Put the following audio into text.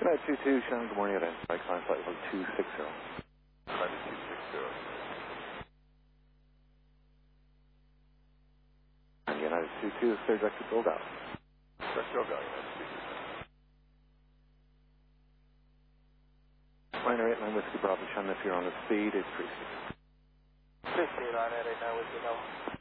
Flight 22, Shannon, good morning, identify climb flight level 260. Flight 260. And United 22, clear direct to build out. Direct to go, United 22. Minor 89 Whiskey Bravo, Shannon, if you're on the speed, it's 36. 59 89 Whiskey Bravo.